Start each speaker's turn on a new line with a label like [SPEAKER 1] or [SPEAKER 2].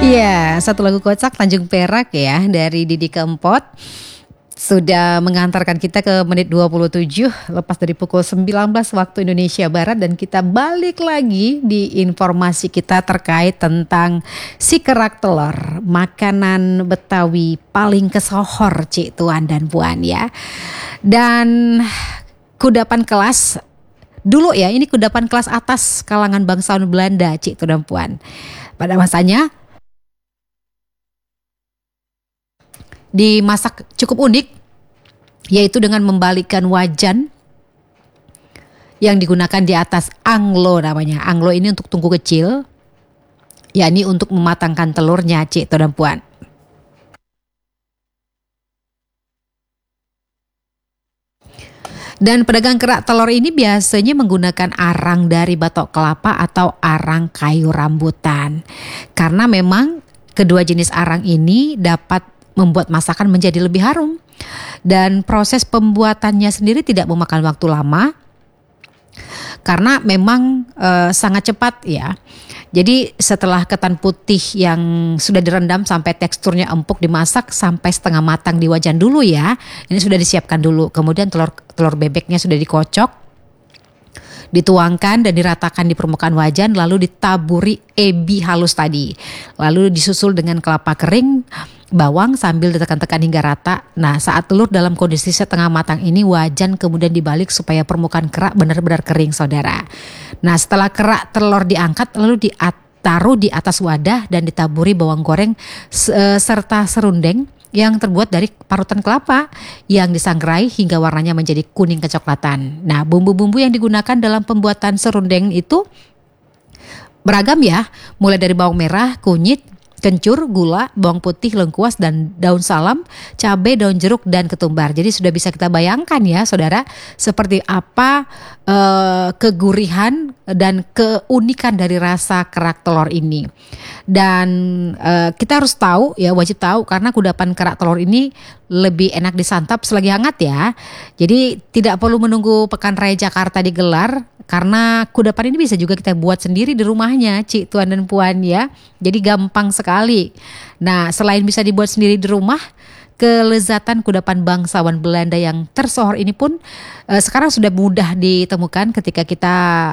[SPEAKER 1] Iya, satu lagu kocak Tanjung Perak ya dari Didi Kempot sudah mengantarkan kita ke menit 27 lepas dari pukul 19 waktu Indonesia Barat, dan kita balik lagi di informasi kita terkait tentang si kerak telur, makanan Betawi paling kesohor Cik Tuan dan Puan ya. Dan kudapan kelas dulu ya, ini kudapan kelas atas kalangan bangsawan Belanda Cik Tuan dan Puan. Pada masanya dimasak cukup unik, yaitu dengan membalikkan wajan yang digunakan di atas anglo namanya. Anglo ini untuk tungku kecil, yakni untuk mematangkan telurnya Cik dan Puan. Dan pedagang kerak telur ini biasanya menggunakan arang dari batok kelapa atau arang kayu rambutan. Karena memang kedua jenis arang ini dapat membuat masakan menjadi lebih harum. Dan proses pembuatannya sendiri tidak memakan waktu lama karena memang sangat cepat ya. Jadi setelah ketan putih yang sudah direndam sampai teksturnya empuk dimasak sampai setengah matang di wajan dulu ya. Ini sudah disiapkan dulu. Kemudian telur bebeknya sudah dikocok, dituangkan dan diratakan di permukaan wajan, lalu ditaburi ebi halus tadi. Lalu disusul dengan kelapa kering, bawang sambil ditekan-tekan hingga rata. Nah, saat telur dalam kondisi setengah matang ini, wajan kemudian dibalik supaya permukaan kerak benar-benar kering, saudara. Nah, setelah kerak telur diangkat, lalu ditaruh di atas wadah dan ditaburi bawang goreng serta serundeng yang terbuat dari parutan kelapa yang disangrai hingga warnanya menjadi kuning kecoklatan. Nah, bumbu-bumbu yang digunakan dalam pembuatan serundeng itu beragam ya, mulai dari bawang merah, kunyit, kencur, gula, bawang putih, lengkuas, dan daun salam, cabai, daun jeruk, dan ketumbar. Jadi sudah bisa kita bayangkan ya saudara, seperti apa kegurihan dan keunikan dari rasa kerak telur ini. Dan kita harus tahu ya, wajib tahu, karena kudapan kerak telur ini lebih enak disantap selagi hangat ya. Jadi tidak perlu menunggu Pekan Raya Jakarta digelar, karena kudapan ini bisa juga kita buat sendiri di rumahnya Cik Tuan dan Puan ya. Jadi gampang sekali. Nah, selain bisa dibuat sendiri di rumah, kelezatan kudapan bangsawan Belanda yang tersohor ini pun sekarang sudah mudah ditemukan ketika kita